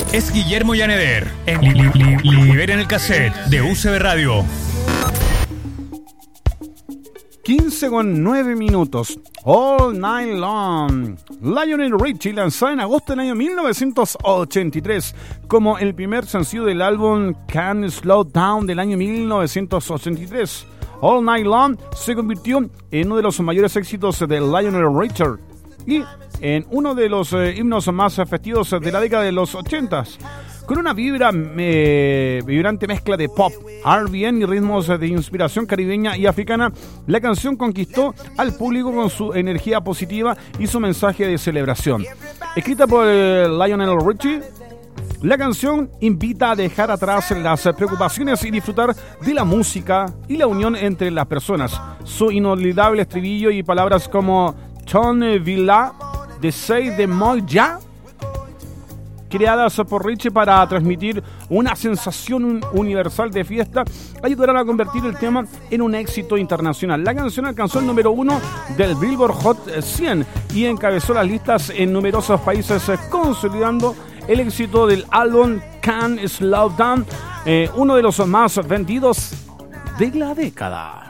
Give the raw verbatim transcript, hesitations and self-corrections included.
Es Guillermo Yaneder en li, li, li, Liberen el Cassette de U C B Radio. quince con nueve minutos. All Night Long. Lionel Richie, lanzado en agosto del año mil novecientos ochenta y tres como el primer sencillo del álbum Can't Slow Down del año mil novecientos ochenta y tres. All Night Long se convirtió en uno de los mayores éxitos de Lionel Richie y en uno de los eh, himnos más festivos de la década de los ochentas. Con una vibra, eh, vibrante mezcla de pop, R and B y ritmos de inspiración caribeña y africana, la canción conquistó al público con su energía positiva y su mensaje de celebración. Escrita por eh, Lionel Richie, la canción invita a dejar atrás las preocupaciones y disfrutar de la música y la unión entre las personas. Su inolvidable estribillo y palabras como Ton Villa, de Say de Moya, creadas por Richie para transmitir una sensación universal de fiesta, ayudarán a convertir el tema en un éxito internacional. La canción alcanzó el número uno del Billboard Hot cien y encabezó las listas en numerosos países, consolidando el éxito del álbum Can't Slow Down, eh, uno de los más vendidos de la década.